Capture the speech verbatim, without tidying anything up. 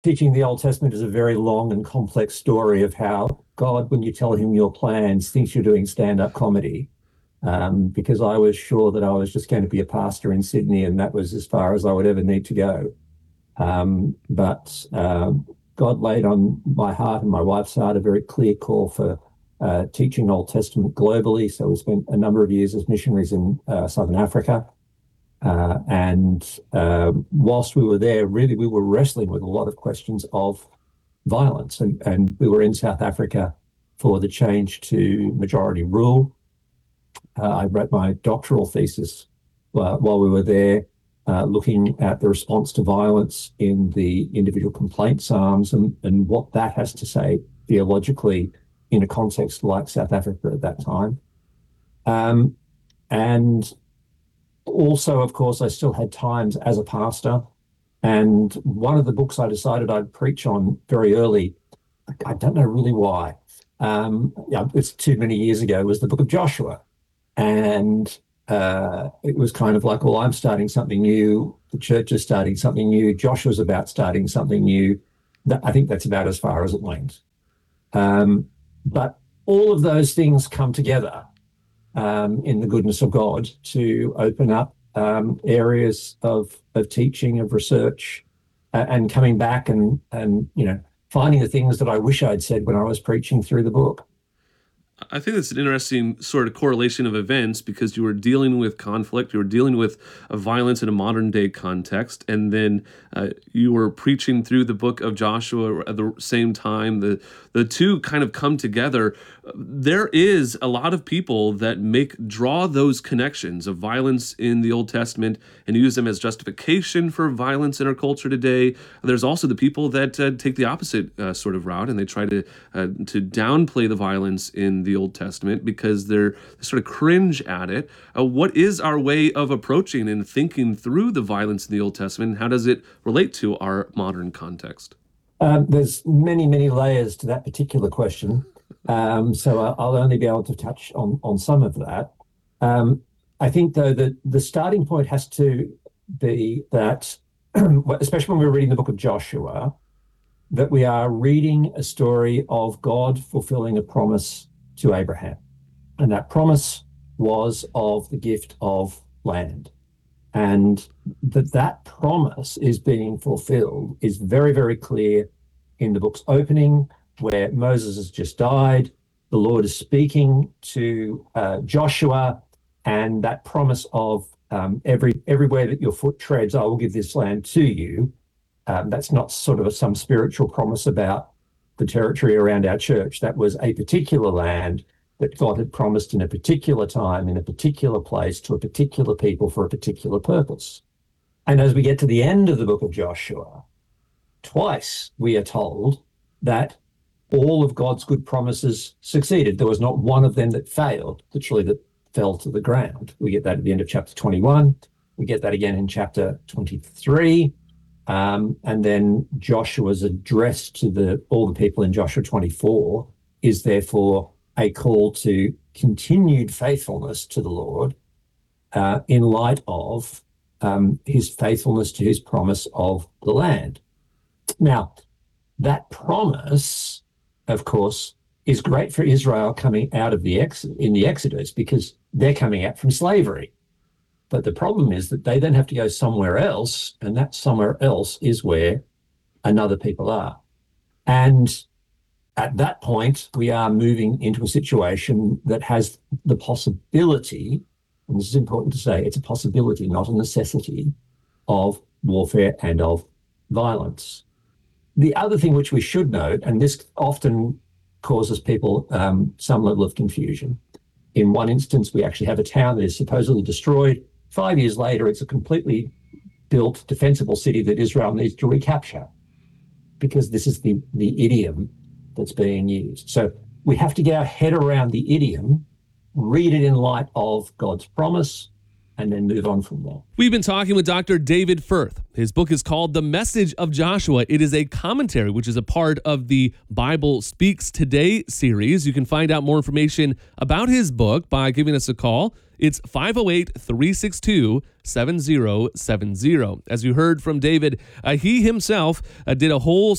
teaching the Old Testament is a very long and complex story of how God, when you tell him your plans, thinks you're doing stand-up comedy. Um, because I was sure that I was just going to be a pastor in Sydney, and that was as far as I would ever need to go. Um, but uh, God laid on my heart and my wife's heart a very clear call for uh, teaching Old Testament globally. So we spent a number of years as missionaries in uh, Southern Africa. Uh, and uh, whilst we were there, really, we were wrestling with a lot of questions of violence. And, and we were in South Africa for the change to majority rule. Uh, I wrote my doctoral thesis uh, while we were there, uh, looking at the response to violence in the individual complaint psalms and, and what that has to say theologically in a context like South Africa at that time. Um, and also, of course, I still had times as a pastor. And one of the books I decided I'd preach on very early, I don't know really why, um, yeah, it's too many years ago, was the book of Joshua. And uh, it was kind of like, well, I'm starting something new. The church is starting something new. Joshua's about starting something new. That, I think that's about as far as it went. Um, but all of those things come together um, in the goodness of God to open up um, areas of of teaching, of research, uh, and coming back and and you know finding the things that I wish I'd said when I was preaching through the book. I think that's an interesting sort of correlation of events, because you were dealing with conflict, you were dealing with a violence in a modern day context, and then uh, you were preaching through the book of Joshua at the same time. The the two kind of come together. There is a lot of people that make draw those connections of violence in the Old Testament and use them as justification for violence in our culture today. There's also the people that uh, take the opposite uh, sort of route, and they try to uh, to downplay the violence in the Old Testament because they're they sort of cringe at it. Uh, what is our way of approaching and thinking through the violence in the Old Testament, and how does it relate to our modern context? Um, there's many, many layers to that particular question. Um, so I'll only be able to touch on, on some of that. Um, I think, though, that the starting point has to be that, especially when we're reading the book of Joshua, that we are reading a story of God fulfilling a promise to Abraham. And that promise was of the gift of land. And that that promise is being fulfilled is very, very clear in the book's opening, where Moses has just died. The Lord is speaking to uh, Joshua, and that promise of um, every everywhere that your foot treads, I will give this land to you. Um, that's not sort of a, some spiritual promise about the territory around our church. That was a particular land that God had promised in a particular time, in a particular place, to a particular people for a particular purpose. And as we get to the end of the book of Joshua, twice we are told that all of God's good promises succeeded. There was not one of them that failed, literally that fell to the ground. We get that at the end of chapter twenty-one. We get that again in chapter twenty-three. Um, and then Joshua's address to the all the people in Joshua twenty-four is therefore a call to continued faithfulness to the Lord uh, in light of um, his faithfulness to his promise of the land. Now, that promise, of course, is great for Israel coming out of the ex- in the Exodus, because they're coming out from slavery. But the problem is that they then have to go somewhere else, and that somewhere else is where another people are. And at that point, we are moving into a situation that has the possibility, and this is important to say, it's a possibility, not a necessity, of warfare and of violence. The other thing which we should note, and this often causes people um, some level of confusion. In one instance, we actually have a town that is supposedly destroyed. Five years later, it's a completely built, defensible city that Israel needs to recapture, because this is the, the idiom that's being used. So we have to get our head around the idiom, read it in light of God's promise, and then move on from there. We've been talking with Doctor David Firth. His book is called The Message of Joshua. It is a commentary, which is a part of the Bible Speaks Today series. You can find out more information about his book by giving us a call. It's five oh eight, three six two, seven oh seven oh. As you heard from David, uh, he himself uh, did a whole